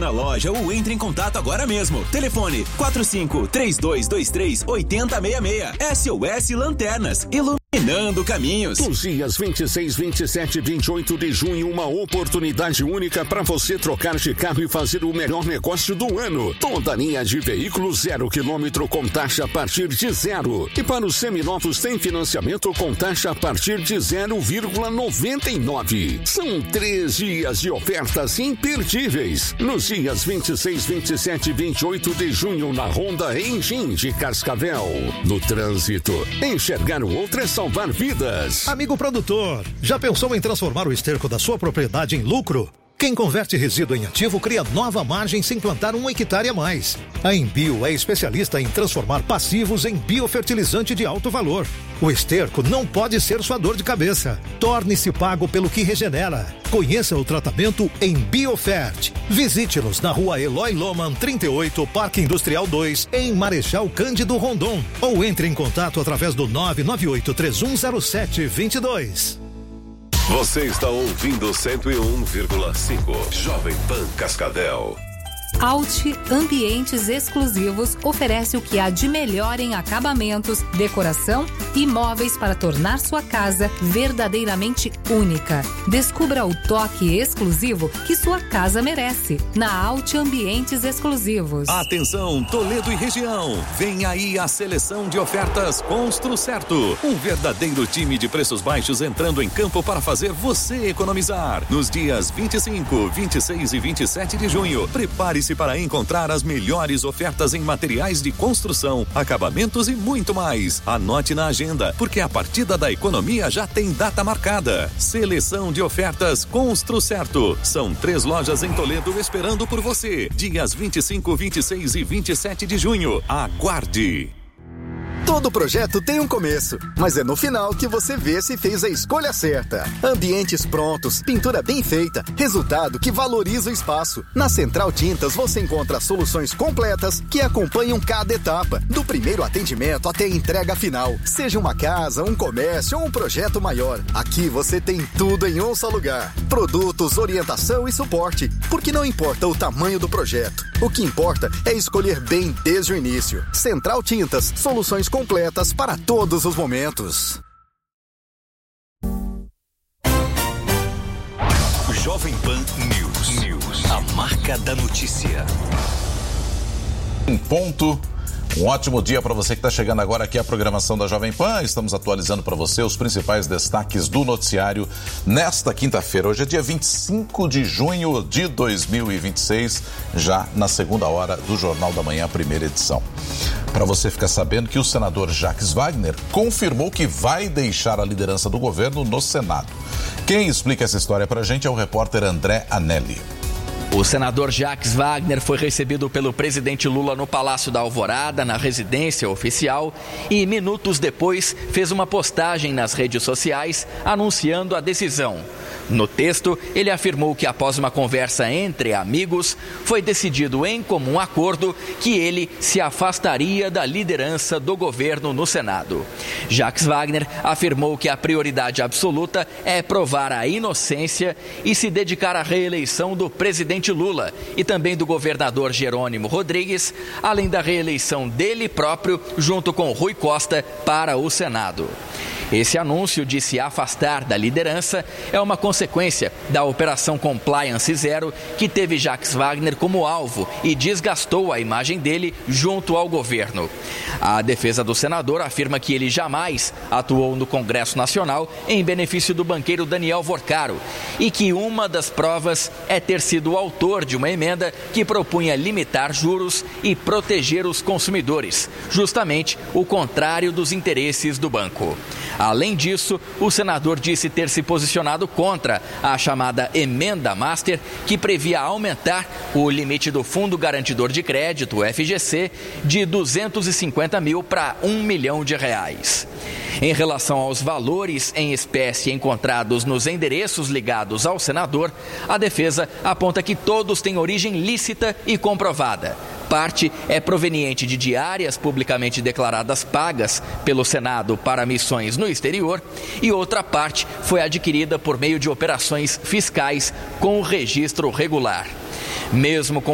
na loja ou entre em contato agora mesmo. Telefone 45-3223-8066. SOS Lanternas, iluminando caminhos. Nos dias 26, 27 e 28 de junho, uma oportunidade única para você trocar de carro e fazer o melhor negócio do ano. Toda linha de veículos 0 km com taxa a partir de 0. E para os seminovos tem financiamento com taxa a partir de 0,99. São 3 dias de ofertas imperdíveis. Nos dias 26, 27 e 28 de junho, na Honda Engine de Cascavel. No trânsito, enxergar o outro é salvar vidas. Amigo produtor, já pensou em transformar o esterco da sua propriedade em lucro? Quem converte resíduo em ativo cria nova margem sem plantar 1 hectare a mais. A Embio é especialista em transformar passivos em biofertilizante de alto valor. O esterco não pode ser sua dor de cabeça. Torne-se pago pelo que regenera. Conheça o tratamento em Biofert. Visite-nos na rua Eloy Loman 38, Parque Industrial 2, em Marechal Cândido Rondon. Ou entre em contato através do 998-3107-22. Você está ouvindo 101,5 Jovem Pan Cascavel. Alt Ambientes Exclusivos oferece o que há de melhor em acabamentos, decoração e móveis para tornar sua casa verdadeiramente única. Descubra o toque exclusivo que sua casa merece na Alt Ambientes Exclusivos. Atenção, Toledo e região. Vem aí a seleção de ofertas Constru Certo. Um verdadeiro time de preços baixos entrando em campo para fazer você economizar. Nos dias 25, 26 e 27 de junho, prepare-se para encontrar as melhores ofertas em materiais de construção, acabamentos e muito mais. Anote na agenda, porque a partida da economia já tem data marcada. Seleção de ofertas Constru Certo. São 3 lojas em Toledo esperando por você. Dias 25, 26 e 27 de junho. Aguarde! Todo projeto tem um começo, mas é no final que você vê se fez a escolha certa. Ambientes prontos, pintura bem feita, resultado que valoriza o espaço. Na Central Tintas você encontra soluções completas que acompanham cada etapa, do primeiro atendimento até a entrega final. Seja uma casa, um comércio ou um projeto maior, aqui você tem tudo em um só lugar. Produtos, orientação e suporte, porque não importa o tamanho do projeto. O que importa é escolher bem desde o início. Central Tintas, soluções completas para todos os momentos. Jovem Pan News. A marca da notícia. Um ponto. Um ótimo dia para você que está chegando agora aqui à programação da Jovem Pan. Estamos atualizando para você os principais destaques do noticiário nesta quinta-feira. Hoje é dia 25 de junho de 2026, já na segunda hora do Jornal da Manhã, primeira edição. Para você ficar sabendo que o senador Jacques Wagner confirmou que vai deixar a liderança do governo no Senado. Quem explica essa história para a gente é o repórter André Anelli. O senador Jacques Wagner foi recebido pelo presidente Lula no Palácio da Alvorada, na residência oficial, e minutos depois fez uma postagem nas redes sociais anunciando a decisão. No texto, ele afirmou que após uma conversa entre amigos, foi decidido em comum acordo que ele se afastaria da liderança do governo no Senado. Jacques Wagner afirmou que a prioridade absoluta é provar a inocência e se dedicar à reeleição do presidente Lula e também do governador Jerônimo Rodrigues, além da reeleição dele próprio junto com Rui Costa para o Senado. Esse anúncio de se afastar da liderança é uma consequência da Operação Compliance Zero, que teve Jacques Wagner como alvo e desgastou a imagem dele junto ao governo. A defesa do senador afirma que ele jamais atuou no Congresso Nacional em benefício do banqueiro Daniel Vorcaro e que uma das provas é ter sido o autor de uma emenda que propunha limitar juros e proteger os consumidores, justamente o contrário dos interesses do banco. Além disso, o senador disse ter se posicionado contra a chamada Emenda Master, que previa aumentar o limite do Fundo Garantidor de Crédito, o FGC, de 250 mil para R$1 milhão. Em relação aos valores em espécie encontrados nos endereços ligados ao senador, a defesa aponta que todos têm origem lícita e comprovada. Parte é proveniente de diárias publicamente declaradas pagas pelo Senado para missões no exterior e outra parte foi adquirida por meio de operações fiscais com registro regular. Mesmo com